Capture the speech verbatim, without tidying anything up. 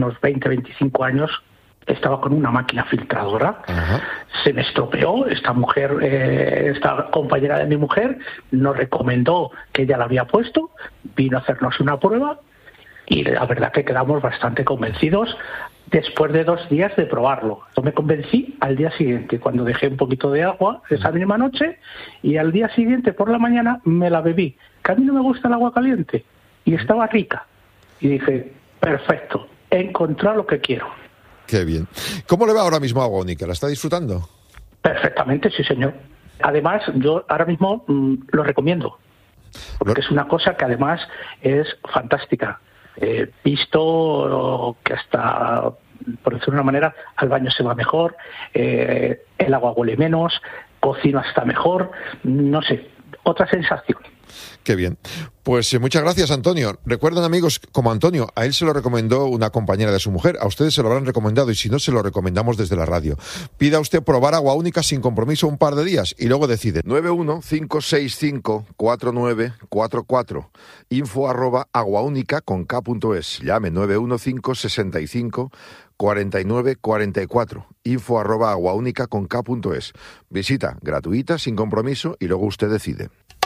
unos veinte, veinticinco años, estaba con una máquina filtradora. Ajá. Se me estropeó. Esta mujer, eh, esta compañera de mi mujer, nos recomendó que ella la había puesto, vino a hacernos una prueba y la verdad que quedamos bastante convencidos después de dos días de probarlo. Yo me convencí al día siguiente, cuando dejé un poquito de agua esa misma noche, y al día siguiente por la mañana me la bebí. Que a mí no me gusta el agua caliente y estaba rica. Y dije, perfecto, he encontrado lo que quiero. Qué bien. ¿Cómo le va ahora mismo a Agua Única? ¿La está disfrutando? Perfectamente, sí, señor. Además, yo ahora mismo mmm, lo recomiendo, porque ¿No? es una cosa que además es fantástica. He eh, visto que hasta, por decirlo de una manera, al baño se va mejor, eh, el agua huele menos, cocino hasta mejor, no sé, otra sensación. Qué bien. Pues eh, muchas gracias, Antonio. Recuerden, amigos, como Antonio, a él se lo recomendó una compañera de su mujer, a ustedes se lo habrán recomendado y si no, se lo recomendamos desde la radio. Pida usted probar Agua Única sin compromiso un par de días y luego decide. nueve uno cinco seis cinco cuatro nueve cuatro cuatro info arroba aguaúnica con k punto es. Llame nueve uno cinco seis cinco cuarenta y nueve cuarenta y cuatro info arroba aguaúnica con k punto es. Visita gratuita, sin compromiso y luego usted decide.